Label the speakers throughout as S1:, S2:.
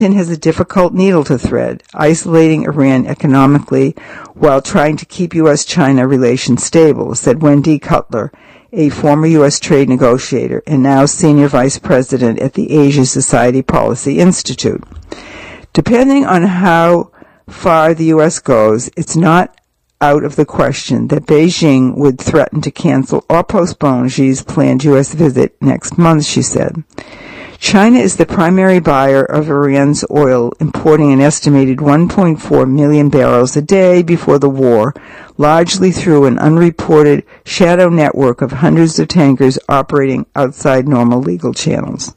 S1: has a difficult needle to thread, isolating Iran economically while trying to keep U.S.-China relations stable, said Wendy Cutler, a former U.S. trade negotiator and now senior vice president at the Asia Society Policy Institute. Depending on how far the U.S. goes, it's not out of the question that Beijing would threaten to cancel or postpone Xi's planned U.S. visit next month, she said. China is the primary buyer of Iran's oil, importing an estimated 1.4 million barrels a day before the war, largely through an unreported shadow network of hundreds of tankers operating outside normal legal channels.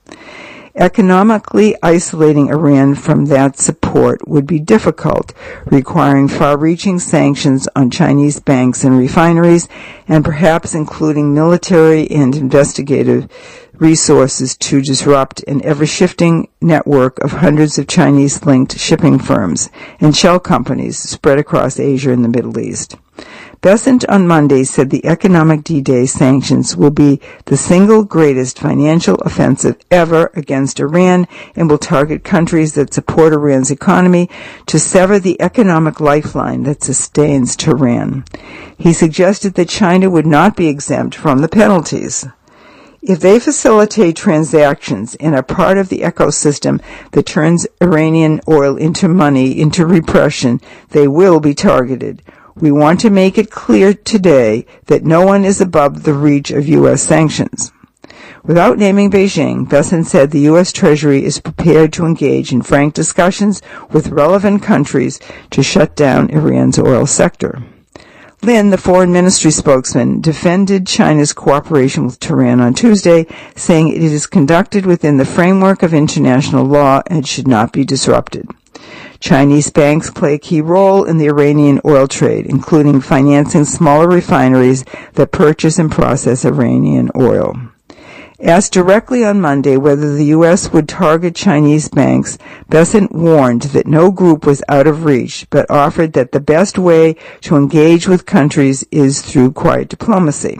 S1: Economically isolating Iran from that support would be difficult, requiring far-reaching sanctions on Chinese banks and refineries, and perhaps including military and investigative resources to disrupt an ever-shifting network of hundreds of Chinese-linked shipping firms and shell companies spread across Asia and the Middle East. Bessent on Monday said the economic D-Day sanctions will be the single greatest financial offensive ever against Iran and will target countries that support Iran's economy to sever the economic lifeline that sustains Tehran. He suggested that China would not be exempt from the penalties. If they facilitate transactions and are part of the ecosystem that turns Iranian oil into money, into repression, they will be targeted. We want to make it clear today that no one is above the reach of U.S. sanctions. Without naming Beijing, Bessent said the U.S. Treasury is prepared to engage in frank discussions with relevant countries to shut down Iran's oil sector. Lin, the foreign ministry spokesman, defended China's cooperation with Tehran on Tuesday, saying it is conducted within the framework of international law and should not be disrupted. Chinese banks play a key role in the Iranian oil trade, including financing smaller refineries that purchase and process Iranian oil. Asked directly on Monday whether the U.S. would target Chinese banks, Bessent warned that no group was out of reach, but offered that the best way to engage with countries is through quiet diplomacy.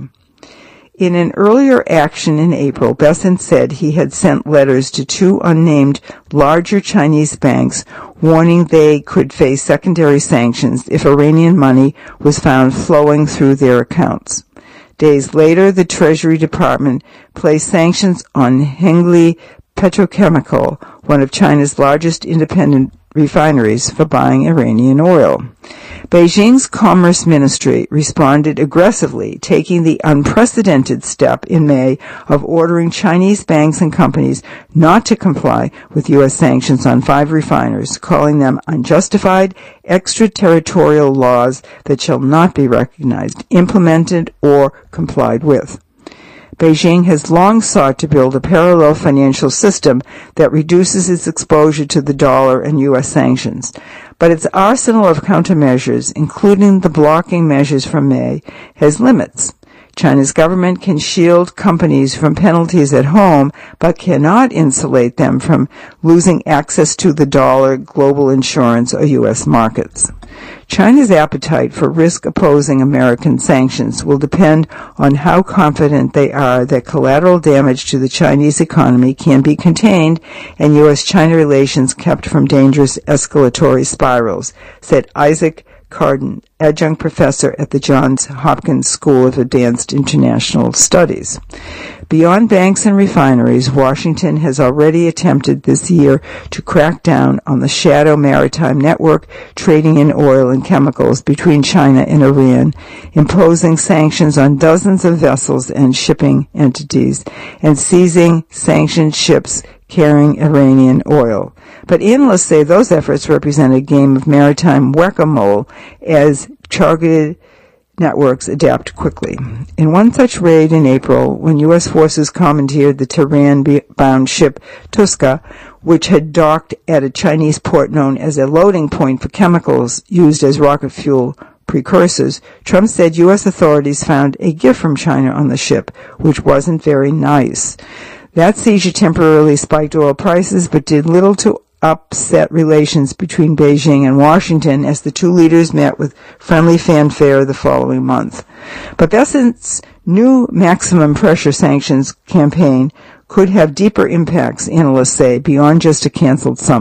S1: In an earlier action in April, Bessent said he had sent letters to two unnamed larger Chinese banks warning they could face secondary sanctions if Iranian money was found flowing through their accounts. Days later, the Treasury Department placed sanctions on Hengli Petrochemical, one of China's largest independent refineries, for buying Iranian oil. Beijing's Commerce Ministry responded aggressively, taking the unprecedented step in May of ordering Chinese banks and companies not to comply with U.S. sanctions on 5 refiners, calling them unjustified, extraterritorial laws that shall not be recognized, implemented, or complied with. Beijing has long sought to build a parallel financial system that reduces its exposure to the dollar and U.S. sanctions. But its arsenal of countermeasures, including the blocking measures from May, has limits. China's government can shield companies from penalties at home, but cannot insulate them from losing access to the dollar, global insurance, or U.S. markets. China's appetite for risk-opposing American sanctions will depend on how confident they are that collateral damage to the Chinese economy can be contained and U.S.-China relations kept from dangerous escalatory spirals, said Isaac Carden, adjunct professor at the Johns Hopkins School of Advanced International Studies. Beyond banks and refineries, Washington has already attempted this year to crack down on the shadow maritime network trading in oil and chemicals between China and Iran, imposing sanctions on dozens of vessels and shipping entities, and seizing sanctioned ships carrying Iranian oil. But analysts say those efforts represent a game of maritime whack-a-mole as targeted networks adapt quickly. In one such raid in April, when U.S. forces commandeered the Tehran-bound ship Tuska, which had docked at a Chinese port known as a loading point for chemicals used as rocket fuel precursors, Trump said U.S. authorities found a gift from China on the ship, which wasn't very nice. That seizure temporarily spiked oil prices, but did little to upset relations between Beijing and Washington as the two leaders met with friendly fanfare the following month. But Bessent's new maximum pressure sanctions campaign could have deeper impacts, analysts say, beyond just a canceled summit.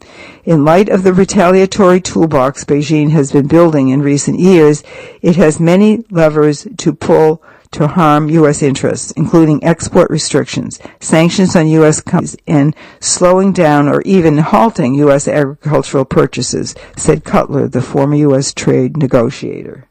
S1: In light of the retaliatory toolbox Beijing has been building in recent years, it has many levers to pull to harm U.S. interests, including export restrictions, sanctions on U.S. companies, and slowing down or even halting U.S. agricultural purchases, said Cutler, the former U.S. trade negotiator.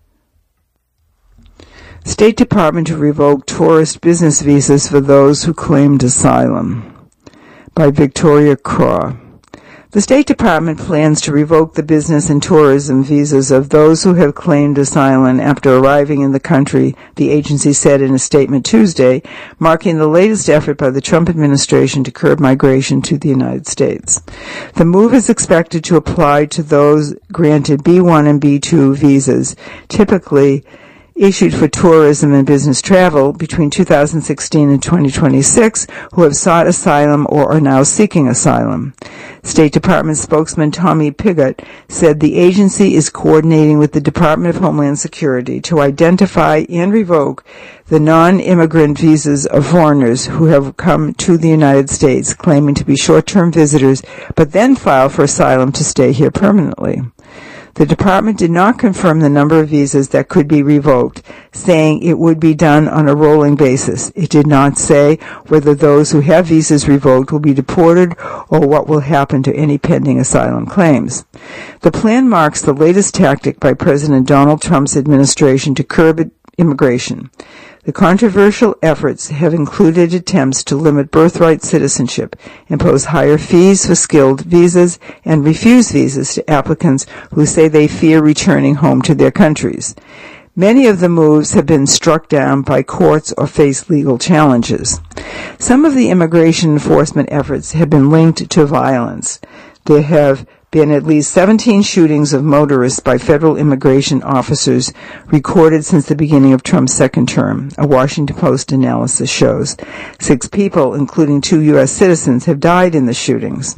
S1: State Department to revoke tourist business visas for those who claimed asylum, by Victoria Craw. The State Department plans to revoke the business and tourism visas of those who have claimed asylum after arriving in the country, the agency said in a statement Tuesday, marking the latest effort by the Trump administration to curb migration to the United States. The move is expected to apply to those granted B1 and B2 visas, typically issued for tourism and business travel between 2016 and 2026 who have sought asylum or are now seeking asylum. State Department spokesman Tommy Pigott said the agency is coordinating with the Department of Homeland Security to identify and revoke the non-immigrant visas of foreigners who have come to the United States claiming to be short-term visitors but then file for asylum to stay here permanently. The department did not confirm the number of visas that could be revoked, saying it would be done on a rolling basis. It did not say whether those who have visas revoked will be deported or what will happen to any pending asylum claims. The plan marks the latest tactic by President Donald Trump's administration to curb immigration. The controversial efforts have included attempts to limit birthright citizenship, impose higher fees for skilled visas, and refuse visas to applicants who say they fear returning home to their countries. Many of the moves have been struck down by courts or face legal challenges. Some of the immigration enforcement efforts have been linked to violence. There have been at least 17 shootings of motorists by federal immigration officers recorded since the beginning of Trump's second term, a Washington Post analysis shows. 6 people, including 2 U.S. citizens, have died in the shootings.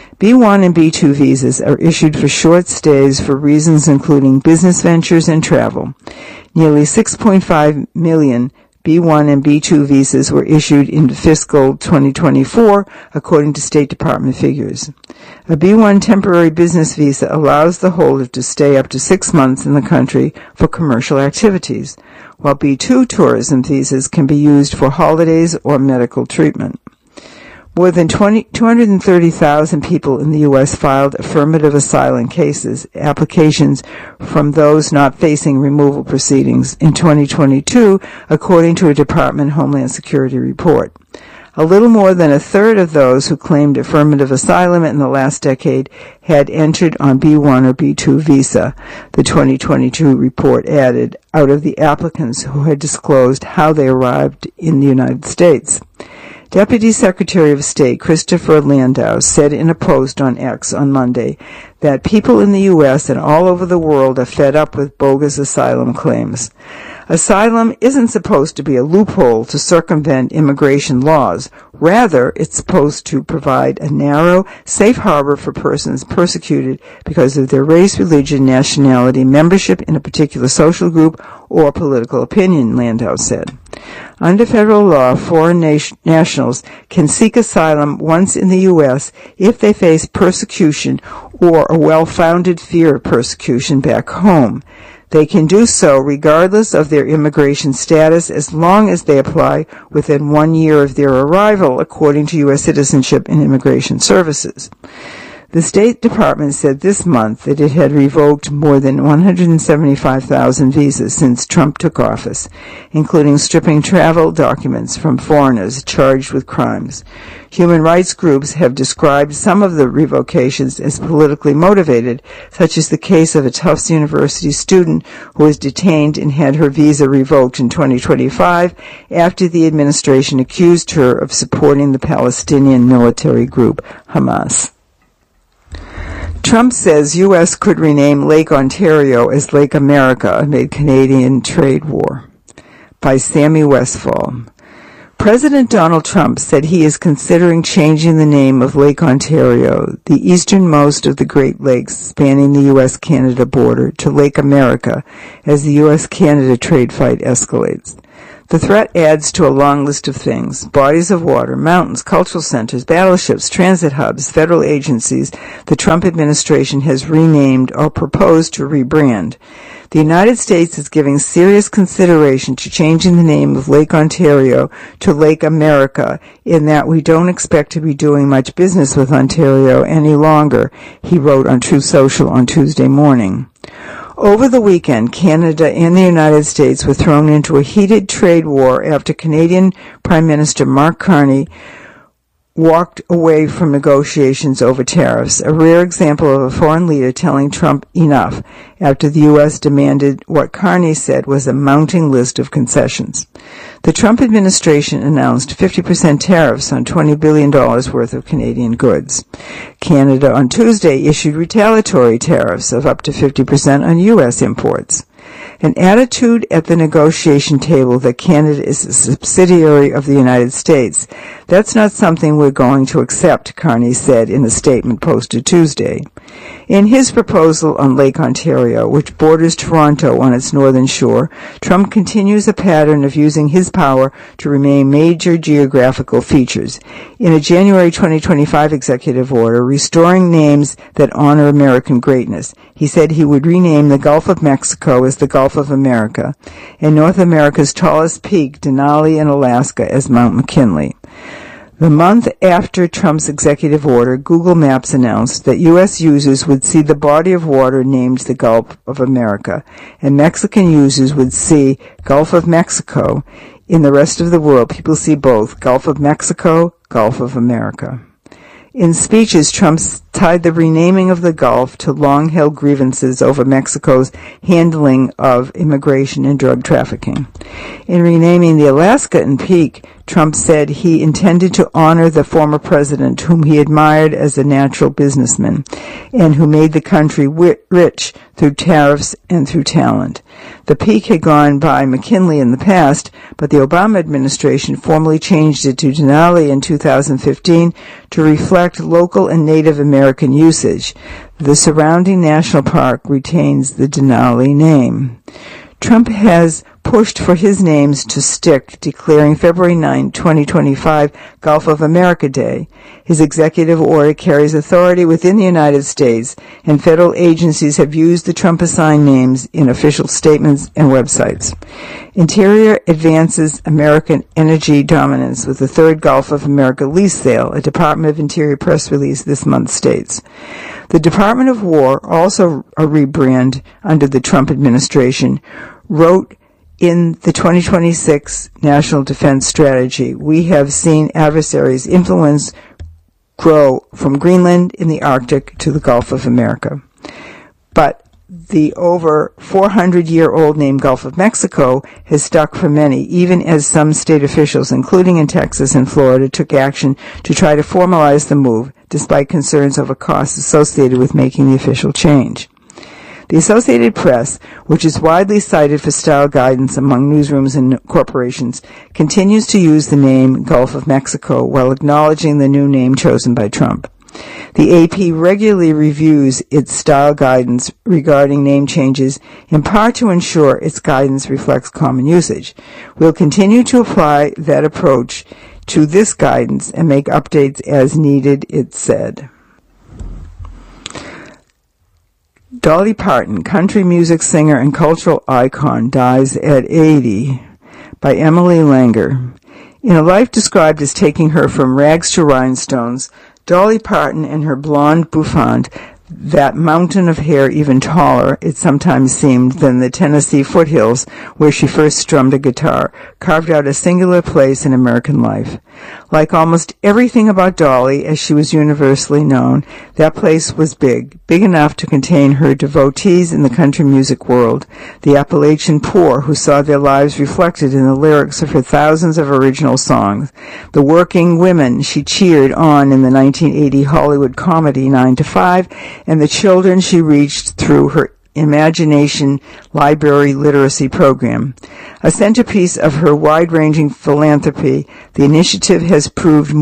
S1: B1 and B2 visas are issued for short stays for reasons including business ventures and travel. Nearly 6.5 million B1 and B2 visas were issued in fiscal 2024, according to State Department figures. A B1 temporary business visa allows the holder to stay up to 6 months in the country for commercial activities, while B2 tourism visas can be used for holidays or medical treatment. More than 230,000 people in the U.S. filed affirmative asylum cases, applications from those not facing removal proceedings in 2022, according to a Department of Homeland Security report. A little more than a third of those who claimed affirmative asylum in the last decade had entered on B1 or B2 visa, the 2022 report added, out of the applicants who had disclosed how they arrived in the United States. Deputy Secretary of State Christopher Landau said in a post on X on Monday that people in the U.S. and all over the world are fed up with bogus asylum claims. Asylum isn't supposed to be a loophole to circumvent immigration laws. Rather, it's supposed to provide a narrow, safe harbor for persons persecuted because of their race, religion, nationality, membership in a particular social group, or political opinion, Landau said. Under federal law, foreign nationals can seek asylum once in the U.S. if they face persecution or a well-founded fear of persecution back home. They can do so regardless of their immigration status as long as they apply within 1 year of their arrival, according to U.S. Citizenship and Immigration Services. The State Department said this month that it had revoked more than 175,000 visas since Trump took office, including stripping travel documents from foreigners charged with crimes. Human rights groups have described some of the revocations as politically motivated, such as the case of a Tufts University student who was detained and had her visa revoked in 2025 after the administration accused her of supporting the Palestinian military group Hamas. Trump says U.S. could rename Lake Ontario as Lake America amid Canadian trade war. By Sammy Westfall. President Donald Trump said he is considering changing the name of Lake Ontario, the easternmost of the Great Lakes spanning the U.S.-Canada border, to Lake America as the U.S.-Canada trade fight escalates. The threat adds to a long list of things: bodies of water, mountains, cultural centers, battleships, transit hubs, federal agencies the Trump administration has renamed or proposed to rebrand. The United States is giving serious consideration to changing the name of Lake Ontario to Lake America, in that we don't expect to be doing much business with Ontario any longer, he wrote on Truth Social on Tuesday morning. Over the weekend, Canada and the United States were thrown into a heated trade war after Canadian Prime Minister Mark Carney walked away from negotiations over tariffs, a rare example of a foreign leader telling Trump enough after the U.S. demanded what Carney said was a mounting list of concessions. The Trump administration announced 50% tariffs on $20 billion worth of Canadian goods. Canada on Tuesday issued retaliatory tariffs of up to 50% on U.S. imports. An attitude at the negotiation table that Canada is a subsidiary of the United States. That's not something we're going to accept, Carney said in a statement posted Tuesday. In his proposal on Lake Ontario, which borders Toronto on its northern shore, Trump continues a pattern of using his power to rename major geographical features. In a January 2025 executive order restoring names that honor American greatness, he said he would rename the Gulf of Mexico as the Gulf of America, and North America's tallest peak, Denali in Alaska, as Mount McKinley. The month after Trump's executive order, Google Maps announced that U.S. users would see the body of water named the Gulf of America, and Mexican users would see Gulf of Mexico. In the rest of the world, people see both Gulf of Mexico, Gulf of America. In speeches, Trump tied the renaming of the Gulf to long-held grievances over Mexico's handling of immigration and drug trafficking. In renaming the Alaska in Peak, Trump said he intended to honor the former president, whom he admired as a natural businessman, and who made the country rich through tariffs and through talent. The Peak had gone by McKinley in the past, but the Obama administration formally changed it to Denali in 2015 to reflect local and Native American usage. The surrounding national park retains the Denali name. Trump has pushed for his names to stick, declaring February 9, 2025 Gulf of America Day. His executive order carries authority within the United States, and federal agencies have used the Trump-assigned names in official statements and websites. Interior advances American energy dominance with the third Gulf of America lease sale, a Department of Interior press release this month states. The Department of War, also a rebrand under the Trump administration, wrote in the 2026 National Defense Strategy, we have seen adversaries' influence grow from Greenland in the Arctic to the Gulf of America. But the over 400-year-old name Gulf of Mexico has stuck for many, even as some state officials, including in Texas and Florida, took action to try to formalize the move, despite concerns over costs associated with making the official change. The Associated Press, which is widely cited for style guidance among newsrooms and corporations, continues to use the name Gulf of Mexico while acknowledging the new name chosen by Trump. The AP regularly reviews its style guidance regarding name changes, in part to ensure its guidance reflects common usage. We'll continue to apply that approach to this guidance and make updates as needed, it said. Dolly Parton, country music singer and cultural icon, dies at 80, by Emily Langer. In a life described as taking her from rags to rhinestones, Dolly Parton and her blonde bouffant, that mountain of hair even taller, it sometimes seemed, than the Tennessee foothills where she first strummed a guitar, carved out a singular place in American life. Like almost everything about Dolly, as she was universally known, that place was big enough to contain her devotees in the country music world, the Appalachian poor who saw their lives reflected in the lyrics of her thousands of original songs, the working women she cheered on in the 1980 Hollywood comedy 9 to 5, and the children she reached through her Imagination Library Literacy Program. A centerpiece of her wide-ranging philanthropy, the initiative has provided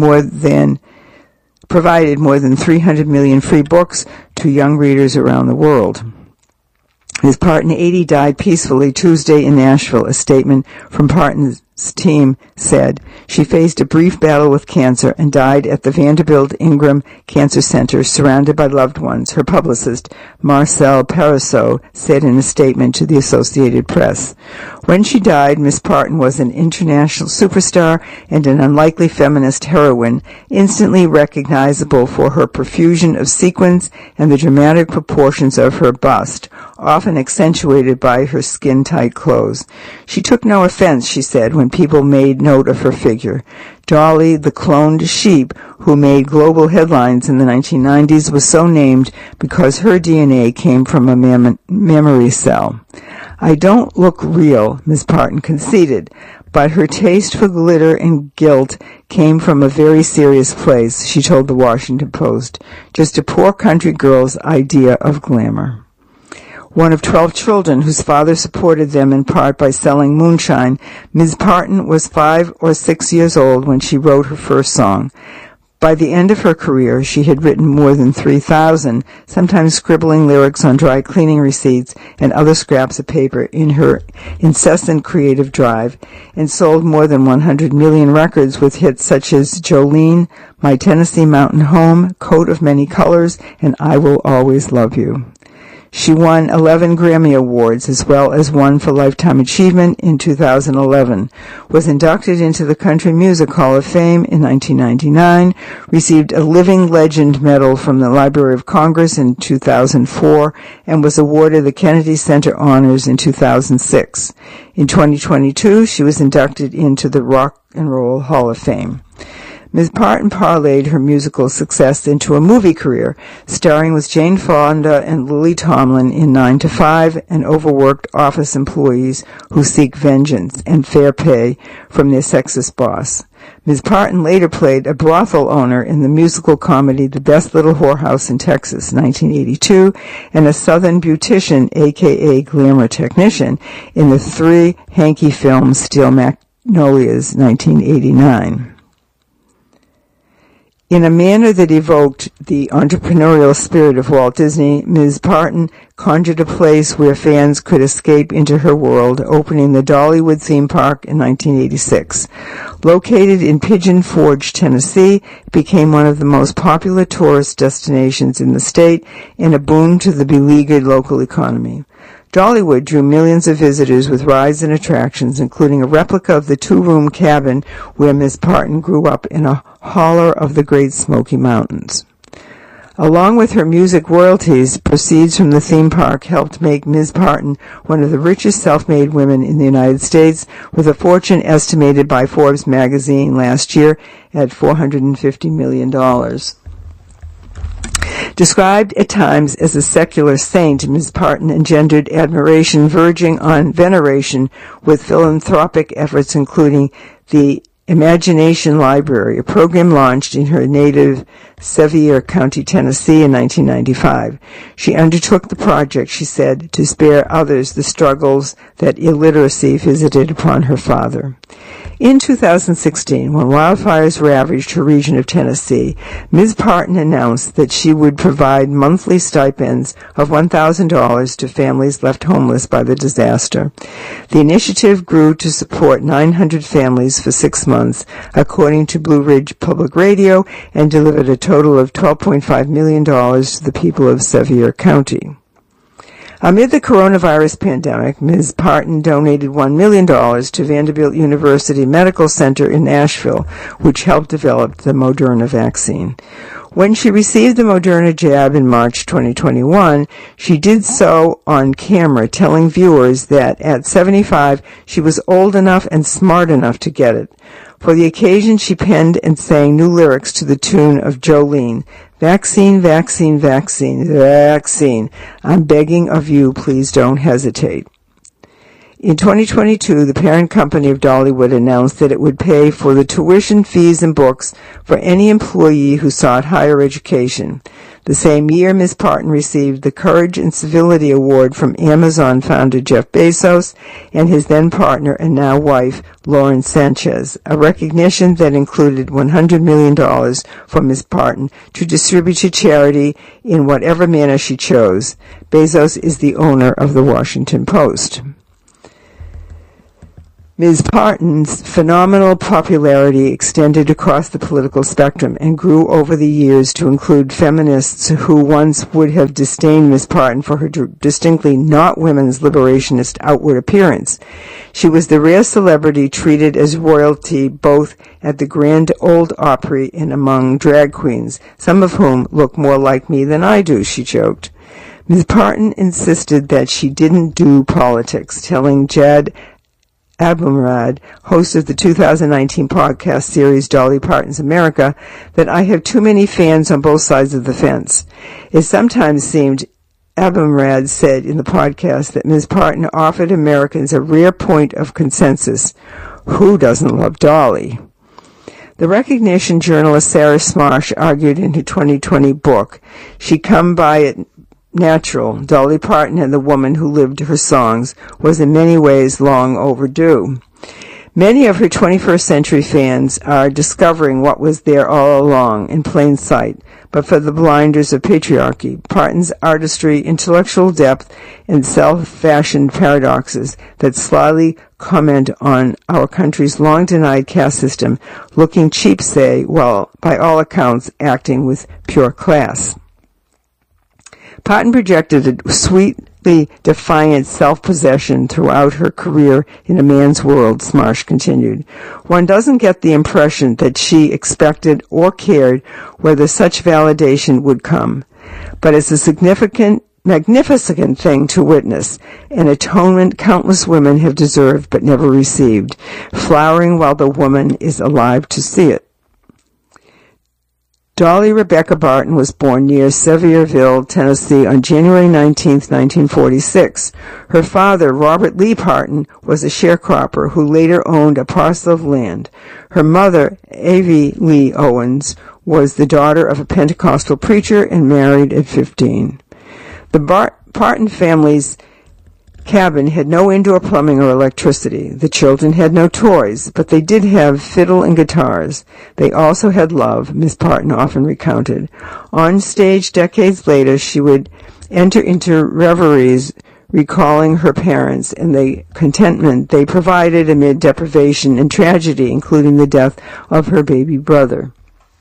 S1: more than 300 million free books to young readers around the world. Ms. Parton, 80, died peacefully Tuesday in Nashville. A statement from Parton's team said she faced a brief battle with cancer and died at the Vanderbilt Ingram Cancer Center surrounded by loved ones, her publicist, Marcel Parizeau, said in a statement to the Associated Press. When she died, Miss Parton was an international superstar and an unlikely feminist heroine, instantly recognizable for her profusion of sequins and the dramatic proportions of her bust, often accentuated by her skin-tight clothes. She took no offense, she said, when people made note of her figure. Dolly, the cloned sheep who made global headlines in the 1990s, was so named because her DNA came from a memory cell. I don't look real, Miss Parton conceded, but her taste for glitter and gilt came from a very serious place, she told the Washington Post. Just a poor country girl's idea of glamour. One of 12 children whose father supported them in part by selling moonshine, Ms. Parton was 5 or 6 years old when she wrote her first song. By the end of her career, she had written more than 3,000, sometimes scribbling lyrics on dry cleaning receipts and other scraps of paper in her incessant creative drive, and sold more than 100 million records with hits such as Jolene, My Tennessee Mountain Home, Coat of Many Colors, and I Will Always Love You. She won 11 Grammy Awards as well as one for Lifetime Achievement in 2011, was inducted into the Country Music Hall of Fame in 1999, received a Living Legend Medal from the Library of Congress in 2004, and was awarded the Kennedy Center Honors in 2006. In 2022, she was inducted into the Rock and Roll Hall of Fame. Ms. Parton parlayed her musical success into a movie career, starring with Jane Fonda and Lily Tomlin in 9 to 5 and overworked office employees who seek vengeance and fair pay from their sexist boss. Ms. Parton later played a brothel owner in the musical comedy The Best Little Whorehouse in Texas, 1982, and a Southern beautician, a.k.a. glamour technician, in the 3 hanky film Steel Magnolias, 1989. In a manner that evoked the entrepreneurial spirit of Walt Disney, Ms. Parton conjured a place where fans could escape into her world, opening the Dollywood theme park in 1986. Located in Pigeon Forge, Tennessee, it became one of the most popular tourist destinations in the state and a boon to the beleaguered local economy. Dollywood drew millions of visitors with rides and attractions, including a replica of the 2-room cabin where Ms. Parton grew up in a holler of the Great Smoky Mountains. Along with her music royalties, proceeds from the theme park helped make Ms. Parton one of the richest self-made women in the United States, with a fortune estimated by Forbes magazine last year at $450 million. Described at times as a secular saint, Ms. Parton engendered admiration verging on veneration with philanthropic efforts including the Imagination Library, a program launched in her native Sevier County, Tennessee in 1995. She undertook the project, she said, to spare others the struggles that illiteracy visited upon her father. In 2016, when wildfires ravaged her region of Tennessee, Ms. Parton announced that she would provide monthly stipends of $1,000 to families left homeless by the disaster. The initiative grew to support 900 families for 6 months, according to Blue Ridge Public Radio, and delivered a total of $12.5 million to the people of Sevier County. Amid the coronavirus pandemic, Ms. Parton donated $1 million to Vanderbilt University Medical Center in Nashville, which helped develop the Moderna vaccine. When she received the Moderna jab in March 2021, she did so on camera, telling viewers that at 75, she was old enough and smart enough to get it. For the occasion, she penned and sang new lyrics to the tune of Jolene. Vaccine, vaccine, vaccine, vaccine. I'm begging of you, please don't hesitate. In 2022, the parent company of Dollywood announced that it would pay for the tuition, fees, and books for any employee who sought higher education. The same year, Ms. Parton received the Courage and Civility Award from Amazon founder Jeff Bezos and his then-partner and now wife, Lauren Sanchez, a recognition that included $100 million for Ms. Parton to distribute to charity in whatever manner she chose. Bezos is the owner of the Washington Post. Ms. Parton's phenomenal popularity extended across the political spectrum and grew over the years to include feminists who once would have disdained Ms. Parton for her distinctly not women's liberationist outward appearance. She was the rare celebrity treated as royalty both at the Grand Ole Opry and among drag queens, some of whom look more like me than I do, she joked. Ms. Parton insisted that she didn't do politics, telling Jad Abumrad, host of the 2019 podcast series Dolly Parton's America, that I have too many fans on both sides of the fence. It sometimes seemed, Abumrad said in the podcast, that Ms. Parton offered Americans a rare point of consensus. Who doesn't love Dolly? The recognition journalist Sarah Smosh argued in her 2020 book, She Come By It Natural, Dolly Parton and the Woman Who Lived Her Songs, was in many ways long overdue. Many of her 21st century fans are discovering what was there all along in plain sight, but for the blinders of patriarchy, Parton's artistry, intellectual depth, and self-fashioned paradoxes that slyly comment on our country's long-denied caste system, looking cheap, say, while by all accounts acting with pure class. Parton projected a sweetly defiant self-possession throughout her career in a man's world, Smosh continued. One doesn't get the impression that she expected or cared whether such validation would come. But it's a magnificent thing to witness, an atonement countless women have deserved but never received, flowering while the woman is alive to see it. Dolly Rebecca Parton was born near Sevierville, Tennessee on January 19, 1946. Her father, Robert Lee Parton, was a sharecropper who later owned a parcel of land. Her mother, Avie Lee Owens, was the daughter of a Pentecostal preacher and married at 15. The Parton family's cabin had no indoor plumbing or electricity. The children had no toys, but they did have fiddle and guitars. They also had love, Miss Parton often recounted. On stage decades later, she would enter into reveries recalling her parents and the contentment they provided amid deprivation and tragedy, including the death of her baby brother.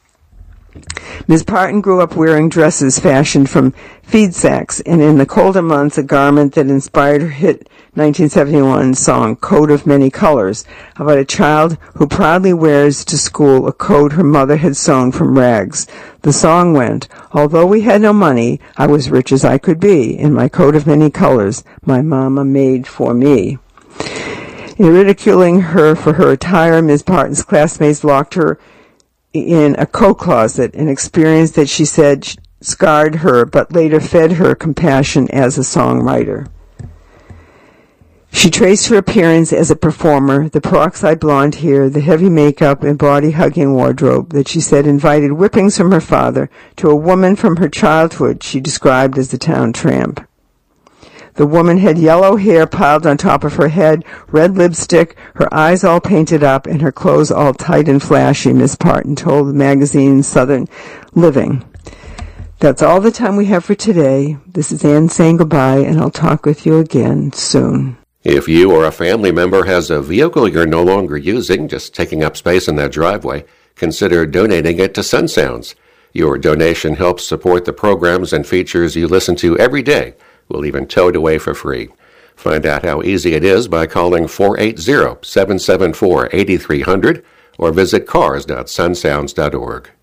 S1: Ms. Parton grew up wearing dresses fashioned from feed sacks, and in the colder months a garment that inspired her hit 1971 song, Coat of Many Colors, about a child who proudly wears to school a coat her mother had sewn from rags. The song went, although we had no money, I was rich as I could be, in my coat of many colors my mama made for me. In ridiculing her for her attire, Ms. Parton's classmates locked her in a coat closet, an experience that she said scarred her but later fed her compassion as a songwriter. She traced her appearance as a performer, the peroxide blonde hair, the heavy makeup, and body-hugging wardrobe that she said invited whippings from her father to a woman from her childhood she described as the town tramp. The woman had yellow hair piled on top of her head, red lipstick, her eyes all painted up, and her clothes all tight and flashy, Miss Parton told the magazine Southern Living. That's all the time we have for today. This is Anne saying goodbye, and I'll talk with you again soon.
S2: If you or a family member has a vehicle you're no longer using, just taking up space in that driveway, consider donating it to Sun Sounds. Your donation helps support the programs and features you listen to every day. We'll even tow it away for free. Find out how easy it is by calling 480-774-8300 or visit cars.sunsounds.org.